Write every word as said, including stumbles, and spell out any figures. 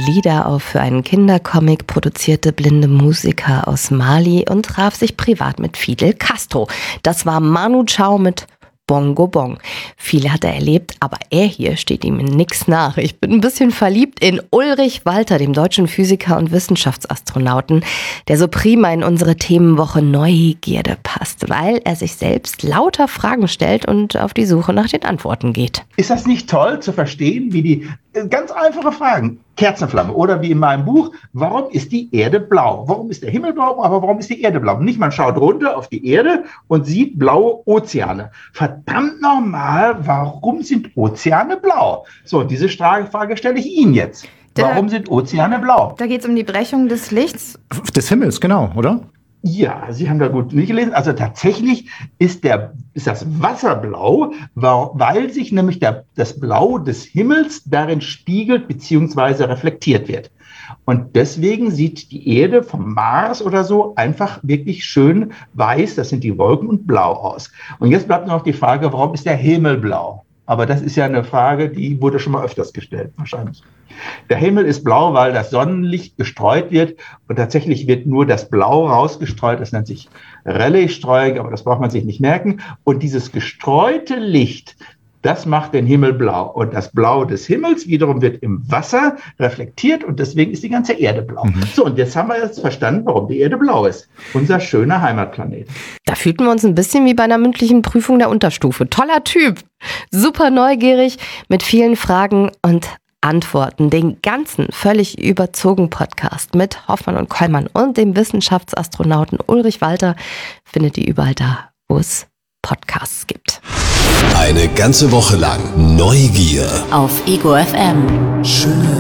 Lieder auf für einen Kindercomic, produzierte blinde Musiker aus Mali und traf sich privat mit Fidel Castro. Das war Manu Chao mit Bongo Bong. Viele hat er erlebt, aber er hier steht ihm in nix nach. Ich bin ein bisschen verliebt in Ulrich Walter, dem deutschen Physiker und Wissenschaftsastronauten, der so prima in unsere Themenwoche Neugierde passt, weil er sich selbst lauter Fragen stellt und auf die Suche nach den Antworten geht. Ist das nicht toll zu verstehen, wie die ganz einfache Fragen, Kerzenflamme oder wie in meinem Buch, warum ist die Erde blau? Warum ist der Himmel blau, aber warum ist die Erde blau? Nicht, man schaut runter auf die Erde und sieht blaue Ozeane. Verdammt nochmal, warum sind Ozeane blau? So, diese Frage stelle ich Ihnen jetzt. Warum sind Ozeane blau? Da geht es um die Brechung des Lichts. Des Himmels, genau, oder? Ja, Sie haben da gut nicht gelesen. Also tatsächlich ist, der, ist das Wasser blau, weil sich nämlich der, das Blau des Himmels darin spiegelt bzw. reflektiert wird. Und deswegen sieht die Erde vom Mars oder so einfach wirklich schön weiß, das sind die Wolken, und blau aus. Und jetzt bleibt noch die Frage, warum ist der Himmel blau? Aber das ist ja eine Frage, die wurde schon mal öfters gestellt, wahrscheinlich. Der Himmel ist blau, weil das Sonnenlicht gestreut wird, und tatsächlich wird nur das Blau rausgestreut. Das nennt sich Rayleigh-Streuung, aber das braucht man sich nicht merken. Und dieses gestreute Licht, das macht den Himmel blau. Und das Blau des Himmels wiederum wird im Wasser reflektiert, und deswegen ist die ganze Erde blau. Mhm. So, und jetzt haben wir jetzt verstanden, warum die Erde blau ist. Unser schöner Heimatplanet. Da fühlten wir uns ein bisschen wie bei einer mündlichen Prüfung der Unterstufe. Toller Typ, super neugierig, mit vielen Fragen und Antworten. Den ganzen völlig überzogen Podcast mit Hoffmann und Kollmann und dem Wissenschaftsastronauten Ulrich Walter findet ihr überall da, wo es Podcasts gibt. Eine ganze Woche lang Neugier auf Ego F M. Schöne